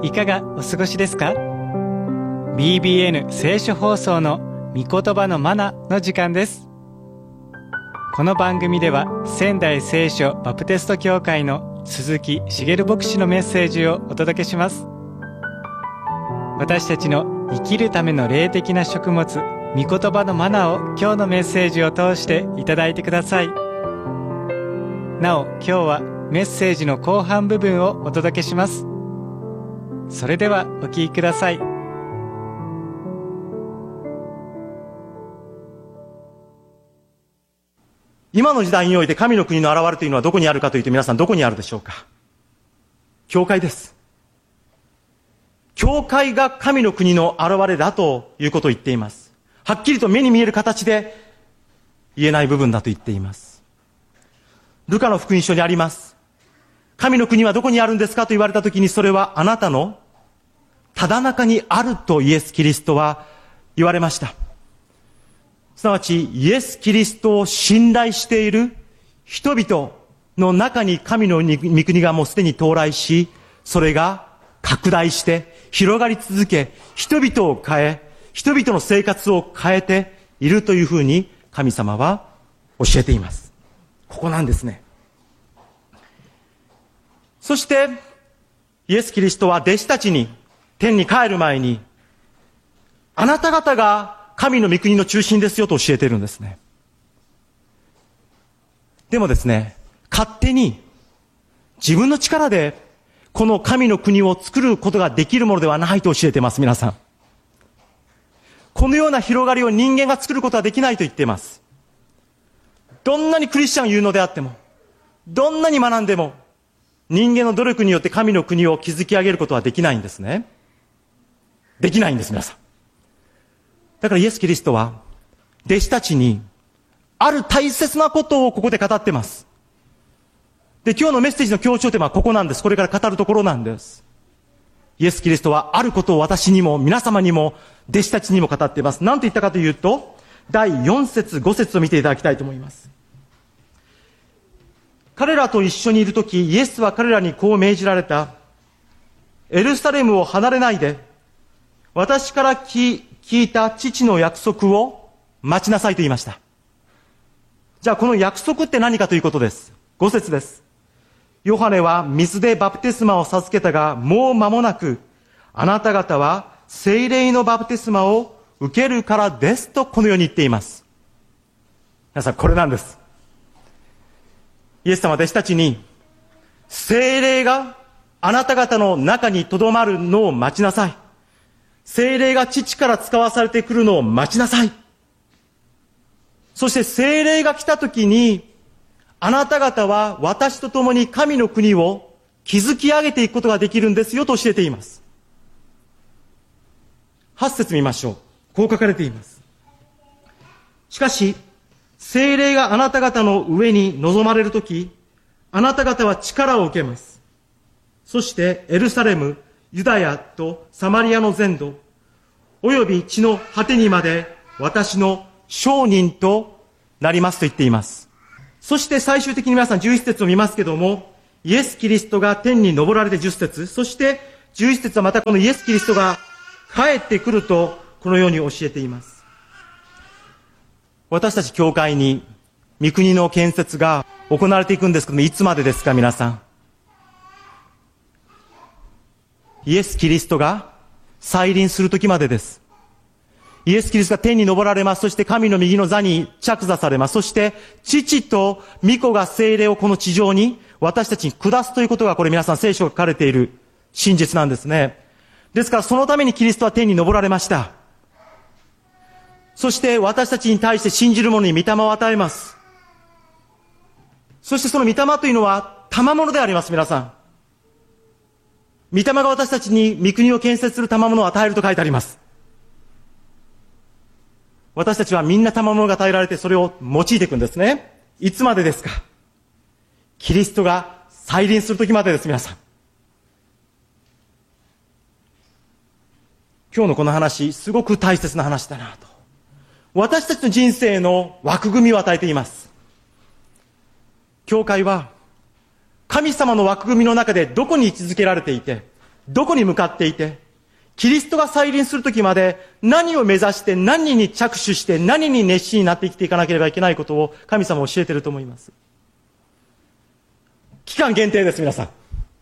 いかがお過ごしですか？ BBN 聖書放送の御言葉のマナの時間です。この番組では仙台聖書バプテスト教会の鈴木茂牧師のメッセージをお届けします。私たちの生きるための霊的な食物、御言葉のマナを今日のメッセージを通していただいてください。なお、今日はメッセージの後半部分をお届けします。それではお聞きください。 今の時代において神の国の現れというのはどこにあるかというと、皆さんどこにあるでしょうか？教会です。教会が神の国の現れだということを言っています。はっきりと目に見える形で言えない部分だと言っています。ルカの福音書にあります。神の国はどこにあるんですかと言われたときに、それはあなたのただ中にあるとイエス・キリストは言われました。すなわちイエス・キリストを信頼している人々の中に神の御国がもうすでに到来し、それが拡大して広がり続け、人々を変え、人々の生活を変えているというふうに神様は教えています。ここなんですね。そしてイエス・キリストは弟子たちに天に帰る前に、あなた方が神の御国の中心ですよと教えているんですね。でもですね、勝手に自分の力でこの神の国を作ることができるものではないと教えています。皆さん、このような広がりを人間が作ることはできないと言っています。どんなにクリスチャンを言うのであっても、どんなに学んでも、人間の努力によって神の国を築き上げることはできないんですね。できないんです、皆さん。だからイエス・キリストは弟子たちにある大切なことをここで語ってます。で、今日のメッセージの強調点はここなんです。これから語るところなんです。イエス・キリストはあることを私にも皆様にも弟子たちにも語っています。何と言ったかというと、第4節5節を見ていただきたいと思います。彼らと一緒にいるとき、イエスは彼らにこう命じられた。エルサレムを離れないで、私から聞いた父の約束を待ちなさいと言いました。じゃあこの約束って何かということです。5節です。ヨハネは水でバプテスマを授けたが、もう間もなくあなた方は聖霊のバプテスマを受けるからですとこのように言っています。皆さん、これなんです。イエス様は弟子たちに、聖霊があなた方の中に留まるのを待ちなさい。聖霊が父から使わされてくるのを待ちなさい。そして聖霊が来たときに、あなた方は私と共に神の国を築き上げていくことができるんですよと教えています。8節見ましょう。こう書かれています。しかし、聖霊があなた方の上に臨まれるとき、あなた方は力を受けます。そしてエルサレム、ユダヤとサマリアの全土、および地の果てにまで私の証人となりますと言っています。そして最終的に皆さん11節を見ますけども、イエス・キリストが天に昇られて10節、そして11節はまたこのイエス・キリストが帰ってくるとこのように教えています。私たち教会に御国の建設が行われていくんですけども、いつまでですか皆さん。イエス・キリストが再臨する時までです。イエス・キリストが天に昇られます。そして神の右の座に着座されます。そして父と御子が聖霊をこの地上に私たちに下すということが、これ皆さん聖書が書かれている真実なんですね。ですからそのためにキリストは天に昇られました。そして私たちに対して信じる者に御霊を与えます。そしてその御霊というのは賜物であります。皆さん、御霊が私たちに御国を建設する賜物を与えると書いてあります。私たちはみんな賜物が与えられて、それを用いていくんですね。いつまでですか？キリストが再臨する時までです。皆さん、今日のこの話、すごく大切な話だなと。私たちの人生の枠組みを与えています。教会は神様の枠組みの中でどこに位置づけられていて、 どこに向かっていて、キリストが再臨するときまで何を目指して何に着手して何に熱心になって生きていかなければいけないことを神様は教えていると思います。期間限定です、皆さん。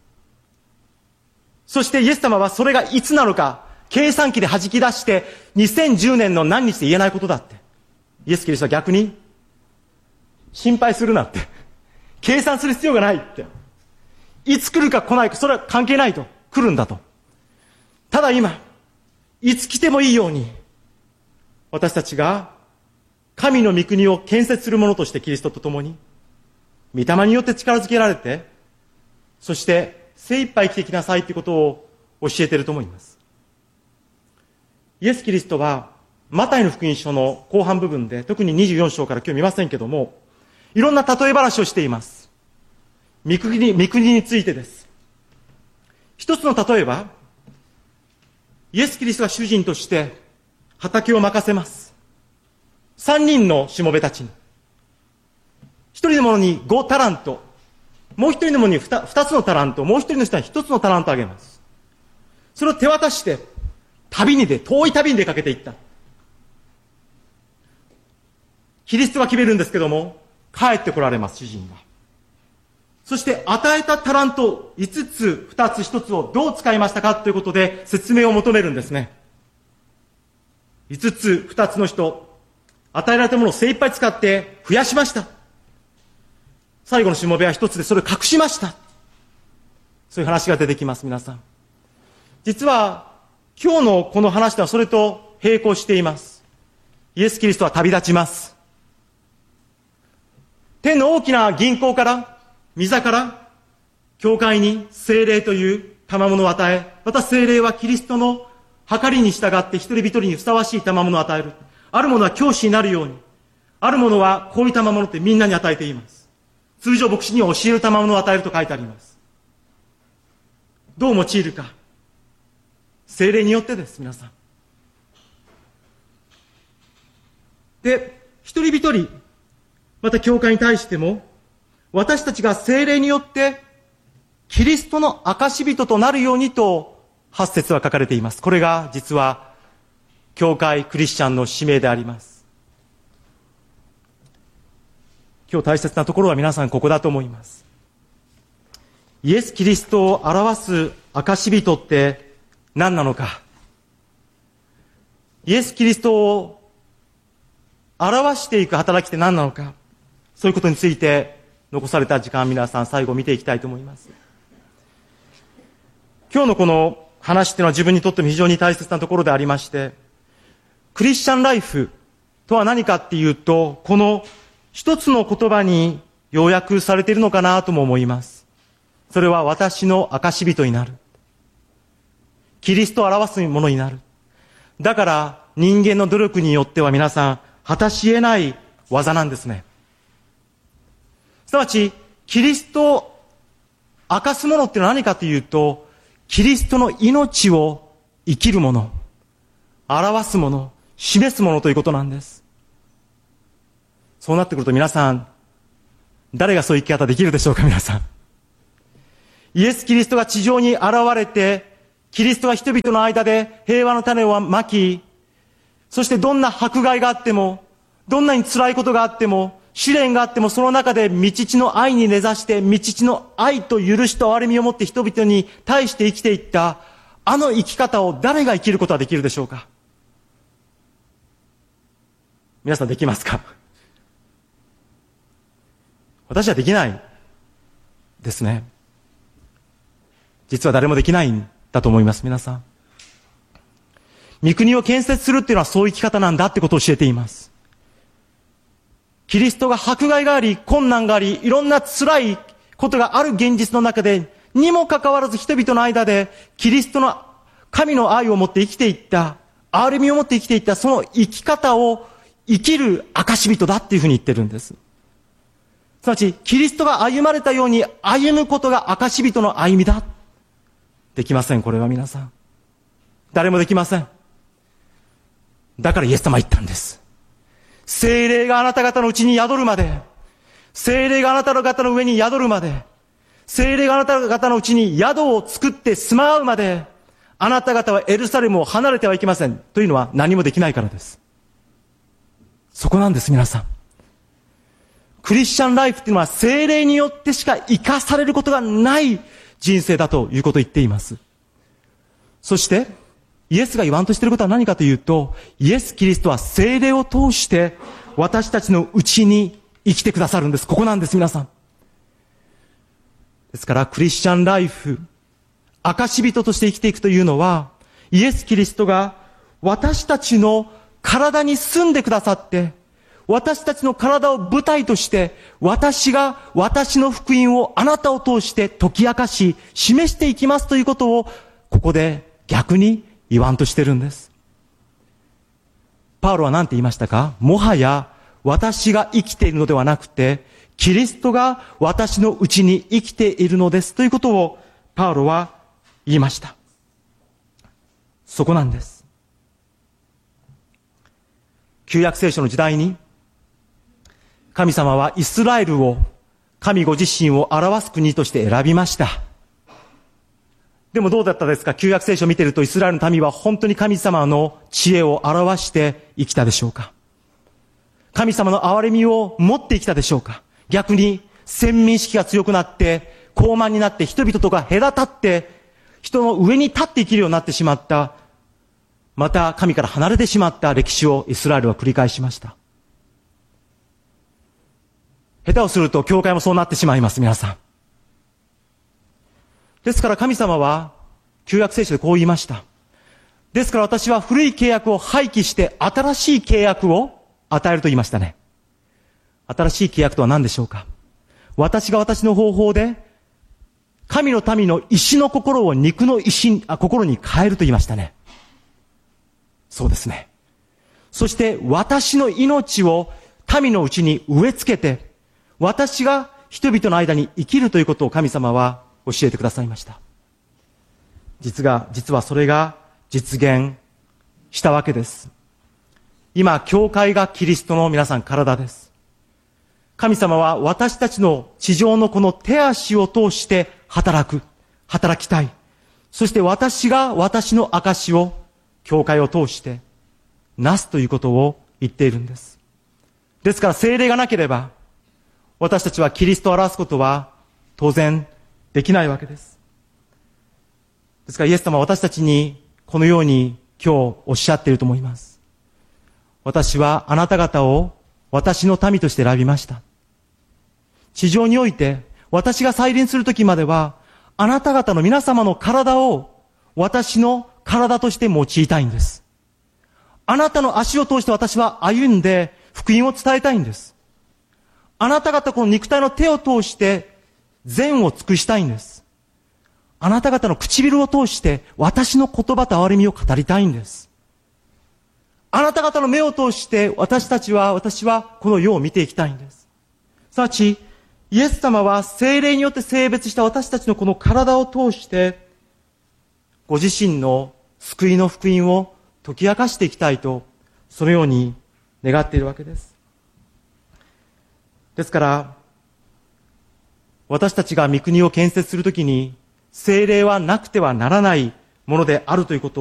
そしてイエス様はそれがいつなのか、計算機で弾き出して2010年の何日で言えないことだって。イエス・キリストは逆に心配するなって。計算する必要がないって。いつ来るか来ないか、それは関係ないと。来るんだと。ただ今、いつ来てもいいように、私たちが神の御国を建設する者としてキリストと共に、御霊によって力づけられて、そして精一杯生きてきなさいということを教えていると思います。イエス・キリストは、マタイの福音書の後半部分で、特に24章から今日見ませんけども、いろんな例え話をしています。御国についてです。一つの例えば、イエス・キリストが主人として畑を任せます。3人のしもべたちに。1人の者に5タラント、もう1人の者に 2つのタラント、もう1人の人に1つのタラントあげます。それを手渡して、遠い旅に出かけていった。キリストが決めるんですけども、帰ってこられます、主人が。そして与えたタラント5つ、2つ、1つをどう使いましたかということで説明を求めるんですね。5つ、2つの人、与えられたものを精一杯使って増やしました。最後のしもべは1つでそれを隠しました。そういう話が出てきます、皆さん。実は、今日のこの話とはそれと並行しています。イエス・キリストは旅立ちます。天の大きな銀行から、御座から、教会に聖霊という賜物を与え、また聖霊はキリストの計りに従って一人一人にふさわしい賜物を与える。ある者は教師になるように、ある者はこういう賜物ってみんなに与えています。通常牧師には教える賜物を与えると書いてあります。どう用いるか。聖霊によってです、皆さん。で、一人一人、また教会に対しても、私たちが聖霊によって、キリストの証人となるようにと、8節は書かれています。これが実は、教会、クリスチャンの使命であります。今日大切なところは皆さんここだと思います。イエス・キリストを表す証人って何なのか。イエス・キリストを表していく働きって何なのか。そういうことについて残された時間、皆さん最後見ていきたいと思います。今日のこの話っていうのは自分にとっても非常に大切なところでありまして、クリスチャンライフとは何かっていうと、この一つの言葉に要約されているのかなとも思います。それは私の証人になる。キリストを表すものになる。だから人間の努力によっては皆さん果たし得ない技なんですね。すなわち、キリストを明かすものってのは何かというと、キリストの命を生きるもの、表すもの、示すものということなんです。そうなってくると皆さん、誰がそういう生き方できるでしょうか、皆さん。イエス・キリストが地上に現れて、キリストが人々の間で平和の種をまき、そしてどんな迫害があっても、どんなに辛いことがあっても、試練があっても、その中で御父の愛に根ざして、御父の愛と許しと憐れみを持って人々に対して生きていった、あの生き方を誰が生きることはできるでしょうか。皆さんできますか？私はできないですね。実は誰もできないんだと思います、皆さん。御国を建設するっていうのはそういう生き方なんだってことを教えています。キリストが迫害があり、困難があり、いろんな辛いことがある現実の中で、にもかかわらず人々の間で、キリストの神の愛を持って生きていった、憐れみを持って生きていった、その生き方を生きる証人だっていうふうに言ってるんです。すなわち、キリストが歩まれたように歩むことが証人の歩みだ。できません、これは皆さん。誰もできません。だからイエス様は言ったんです。聖霊があなた方のうちに宿るまで、聖霊があなた方の上に宿るまで、 聖霊があなた方のうちに宿を作って住まうまで、あなた方はエルサレムを離れてはいけません。というのは何もできないからです。そこなんです、皆さん。クリスチャンライフっていうのは聖霊によってしか生かされることがない人生だということを言っています。そして、イエスが言わんとしていることは何かというと、イエス・キリストは聖霊を通して私たちのうちに生きてくださるんです。ここなんです、皆さん。ですから、クリスチャンライフ、証人として生きていくというのは、イエス・キリストが私たちの体に住んでくださって、私たちの体を舞台として、私が私の福音をあなたを通して解き明かし、示していきますということを、ここで逆に言わんとしてるんです。パウロは何て言いましたか？もはや私が生きているのではなくて、キリストが私のうちに生きているのですということをパウロは言いました。そこなんです。旧約聖書の時代に神様はイスラエルを神ご自身を表す国として選びました。でもどうだったですか？旧約聖書を見ているとイスラエルの民は本当に神様の知恵を表して生きたでしょうか？神様の憐れみを持って生きたでしょうか？逆に先民意識が強くなって傲慢になって人々とか隔たって人の上に立って生きるようになってしまった、また神から離れてしまった歴史をイスラエルは繰り返しました。下手をすると教会もそうなってしまいます、皆さん。ですから神様は旧約聖書でこう言いました。ですから私は古い契約を廃棄して新しい契約を与えると言いましたね。新しい契約とは何でしょうか？私が私の方法で神の民の石の心を肉の心に変えると言いましたね。そうですね。そして私の命を民のうちに植え付けて、私が人々の間に生きるということを神様は教えてくださいました。実はそれが実現したわけです。今、教会がキリストの皆さん体です。神様は私たちの地上のこの手足を通して働きたい。そして私が私の証を教会を通してなすということを言っているんです。ですから聖霊がなければ私たちはキリストを表すことは当然できないわけです。ですからイエス様は私たちにこのように今日おっしゃっていると思います。私はあなた方を私の民として選びました。地上において私が再臨するときまではあなた方の皆様の体を私の体として用いたいんです。あなたの足を通して私は歩んで福音を伝えたいんです。あなた方この肉体の手を通して善を尽くしたいんです。あなた方の唇を通して私の言葉と憐れみを語りたいんです。あなた方の目を通して私はこの世を見ていきたいんです。すなわち、イエス様は聖霊によって性別した私たちのこの体を通して、ご自身の救いの福音を解き明かしていきたいと、そのように願っているわけです。ですから、私たちが御国を建設するときに、聖霊はなくてはならないものであるということを